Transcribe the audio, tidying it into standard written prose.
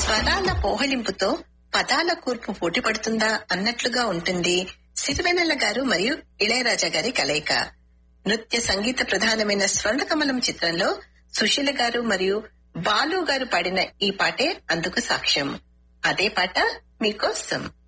స్వరాల పోహలింపుతో పదాల కూర్పు పోటీ పడుతుందా అన్నట్లుగా ఉంటుంది సిరివెన్నెల గారు మరియు ఇళయరాజా గారి కలయిక. నృత్య సంగీత ప్రధానమైన స్వర్ణకమలం చిత్రంలో సుశీల గారు మరియు బాలు గారు పాడిన ఈ పాటే అందుకు సాక్ష్యం. అదే పాట మీకోసం.